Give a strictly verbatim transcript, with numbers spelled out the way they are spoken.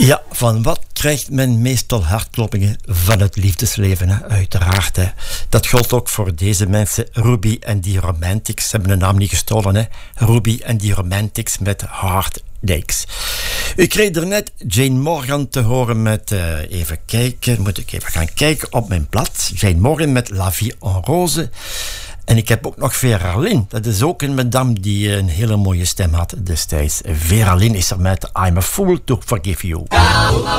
Ja, van wat krijgt men meestal hartkloppingen van het liefdesleven? Hè? Uiteraard. Hè. Dat geldt ook voor deze mensen. Ruby en die Romantics. Ze hebben de naam niet gestolen. Hè? Ruby en die Romantics met Heartaches. U kreeg er net Jane Morgan te horen met... Uh, even kijken, moet ik even gaan kijken op mijn blad. Jane Morgan met La Vie en Rose. En ik heb ook nog Vera Lynn. Dat is ook een madame die een hele mooie stem had destijds. Vera Lynn is er met I'm a Fool to Forgive You.